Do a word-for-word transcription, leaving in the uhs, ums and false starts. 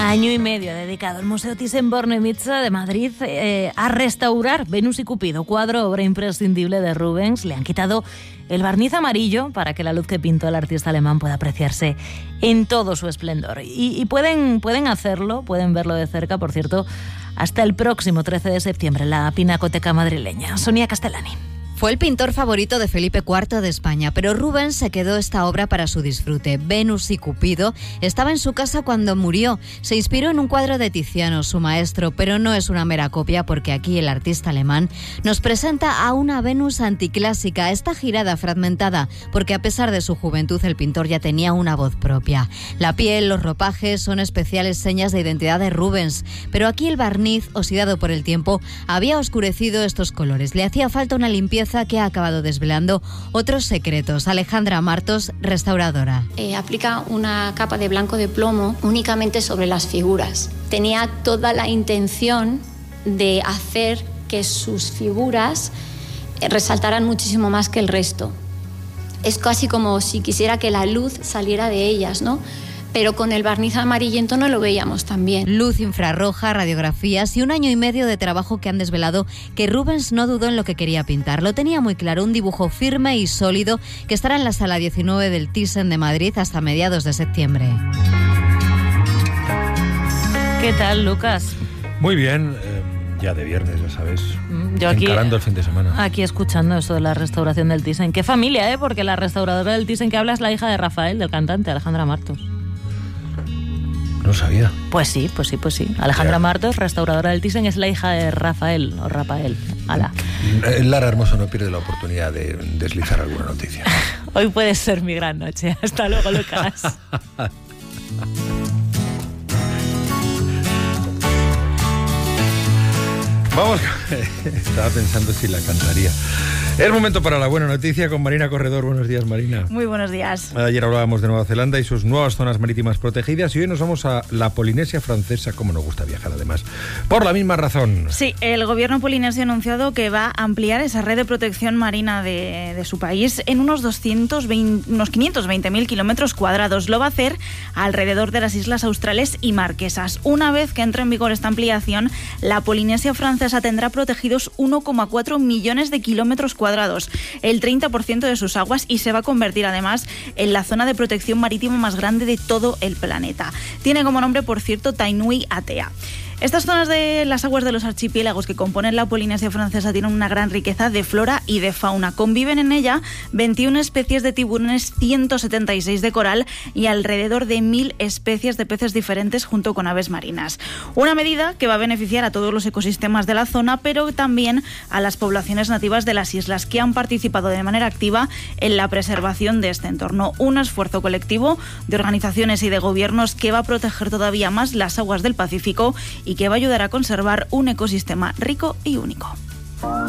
Año y medio dedicado el Museo Thyssen-Bornemisza de Madrid eh, a restaurar Venus y Cupido, cuadro obra imprescindible de Rubens. Le han quitado el barniz amarillo para que la luz que pintó el artista alemán pueda apreciarse en todo su esplendor. Y, y pueden, pueden hacerlo, pueden verlo de cerca, por cierto, hasta el próximo trece de septiembre en la Pinacoteca madrileña. Sonia Castellani. Fue el pintor favorito de Felipe cuarto de España, pero Rubens se quedó esta obra para su disfrute. Venus y Cupido estaba en su casa cuando murió. Se inspiró en un cuadro de Tiziano, su maestro, pero no es una mera copia porque aquí el artista alemán nos presenta a una Venus anticlásica. Está girada, fragmentada, porque a pesar de su juventud el pintor ya tenía una voz propia. La piel, los ropajes son especiales señas de identidad de Rubens, pero aquí el barniz, oxidado por el tiempo, había oscurecido estos colores. Le hacía falta una limpieza que ha acabado desvelando otros secretos. Alejandra Martos, restauradora. Eh, aplica una capa de blanco de plomo únicamente sobre las figuras. Tenía toda la intención de hacer que sus figuras resaltaran muchísimo más que el resto. Es casi como si quisiera que la luz saliera de ellas, ¿no? Pero con el barniz amarillento no lo veíamos tan bien. Luz infrarroja, radiografías y un año y medio de trabajo que han desvelado que Rubens no dudó en lo que quería pintar. Lo tenía muy claro, un dibujo firme y sólido que estará en la sala diecinueve del Thyssen de Madrid hasta mediados de septiembre. ¿Qué tal, Lucas? Muy bien, eh, ya de viernes, ya sabes. Yo aquí, encarando el fin de semana. Aquí escuchando eso de la restauración del Thyssen. Qué familia, ¿eh? Porque la restauradora del Thyssen que habla es la hija de Rafael, del cantante, Alejandra Martos. No sabía. Pues sí, pues sí, pues sí. Alejandra Martos, restauradora del Thyssen, es la hija de Rafael, o Rafael. Ala. Lara Hermoso no pierde la oportunidad de deslizar alguna noticia. Hoy puede ser mi gran noche. Hasta luego, Lucas. Vamos, estaba pensando si la cantaría. Es momento para la buena noticia con Marina Corredor. Buenos días, Marina. Muy buenos días. Ayer hablábamos de Nueva Zelanda y sus nuevas zonas marítimas protegidas y hoy nos vamos a la Polinesia francesa, como nos gusta viajar además, por la misma razón. Sí, el gobierno polinesio ha anunciado que va a ampliar esa red de protección marina de, de su país en unos, doscientos veinte, unos quinientos veinte mil kilómetros cuadrados. Lo va a hacer alrededor de las islas australes y marquesas. Una vez que entre en vigor esta ampliación, la Polinesia francesa tendrá protegidos uno coma cuatro millones de kilómetros cuadrados. cuadrados, el treinta por ciento de sus aguas, y se va a convertir además en la zona de protección marítima más grande de todo el planeta. Tiene como nombre, por cierto, Tainui Atea. Estas zonas de las aguas de los archipiélagos que componen la Polinesia francesa tienen una gran riqueza de flora y de fauna. Conviven en ella veintiuna especies de tiburones, ciento setenta y seis de coral y alrededor de mil especies de peces diferentes junto con aves marinas. Una medida que va a beneficiar a todos los ecosistemas de la zona, pero también a las poblaciones nativas de las islas que han participado de manera activa en la preservación de este entorno. Un esfuerzo colectivo de organizaciones y de gobiernos que va a proteger todavía más las aguas del Pacífico y que va a ayudar a conservar un ecosistema rico y único.